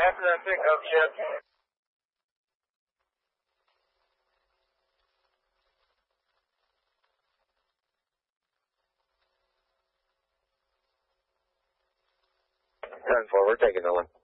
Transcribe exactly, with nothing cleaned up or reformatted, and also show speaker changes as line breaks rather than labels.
after that pickup yet.
ten four, we're taking the one.